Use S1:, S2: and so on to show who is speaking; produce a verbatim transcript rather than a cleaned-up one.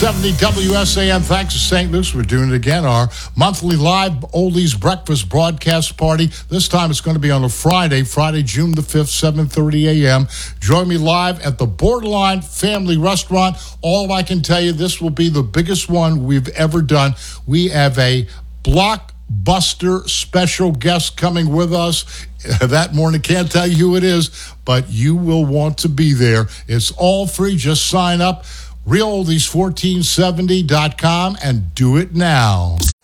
S1: seventy W S A M. Thanks to Saint Luke's. We're doing it again. Our monthly live Oldies Breakfast broadcast party. This time it's going to be on a Friday, Friday, June the fifth, seven thirty a.m. Join me live at the Borderline Family Restaurant. All I can tell you, this will be the biggest one we've ever done. We have a blockbuster special guest coming with us that morning. Can't tell you who it is, but you will want to be there. It's all free. Just sign up. real oldies fourteen seventy dot com and do it now.